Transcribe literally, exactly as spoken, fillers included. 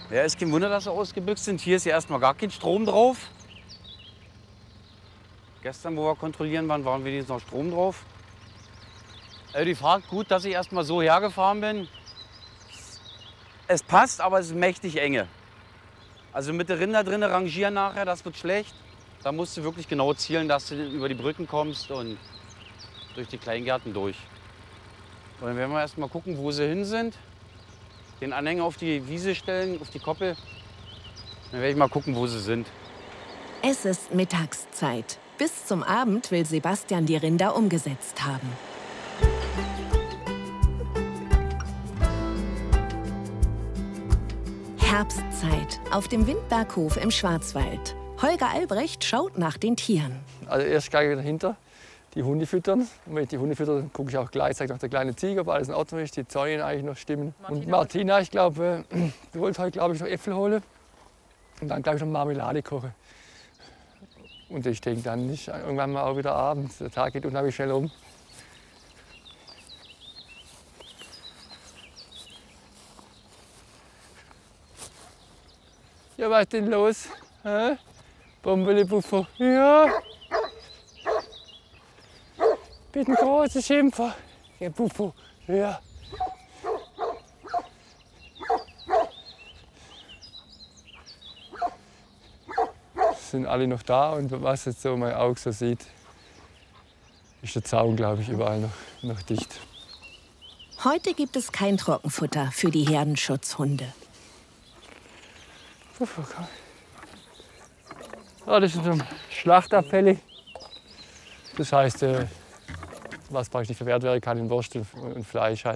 Ja, ist kein Wunder, dass sie ausgebüxt sind. Hier ist ja erstmal gar kein Strom drauf. Gestern, wo wir kontrollieren waren, waren wenigstens noch Strom drauf. Also die Fahrt, gut, dass ich erstmal so hergefahren bin. Es passt, aber es ist mächtig enge. Also mit der Rinder drin rangieren nachher, das wird schlecht. Da musst du wirklich genau zielen, dass du über die Brücken kommst und durch die Kleingärten durch. Und dann werden wir erst mal gucken, wo sie hin sind. Den Anhänger auf die Wiese stellen, auf die Koppel. Dann werde ich mal gucken, wo sie sind. Es ist Mittagszeit. Bis zum Abend will Sebastian die Rinder umgesetzt haben. Herbstzeit auf dem Windberghof im Schwarzwald. Holger Albrecht schaut nach den Tieren. Also erst gehe ich dahinter, die Hunde füttern. Und wenn ich die Hunde fütter, dann gucke ich auch gleichzeitig nach der kleinen Ziege, ob alles in Ordnung ist, die Zäune eigentlich noch stimmen. Martina. Und Martina, ich glaube, du wolltest heute, glaube ich, noch Äpfel holen und dann, glaube ich, noch Marmelade kochen. Und ich denke, dann ist irgendwann mal auch wieder abends. Der Tag geht unheimlich schnell um. Ja, was ist denn los? Hä? Bombele-Buffo. Ja. Bitte ein großer Schimpfer. Ja, Buffo. Ja. Sind alle noch da und was jetzt so mein Auge so sieht, ist der Zaun, glaube ich, überall noch, noch dicht. Heute gibt es kein Trockenfutter für die Herdenschutzhunde. Ja, das sind so Schlachtabfälle. Das heißt, was praktisch nicht verwehrt werden kann in Wurst und Fleisch halt.